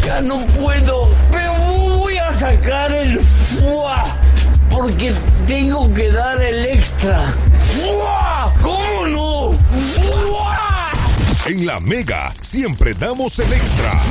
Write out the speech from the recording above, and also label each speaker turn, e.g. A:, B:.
A: Ya no puedo, pero voy a sacar el ¡fua! Porque tengo que dar el extra. ¡Fua! ¿Cómo no? ¡Fua!
B: En La Mega siempre damos el extra.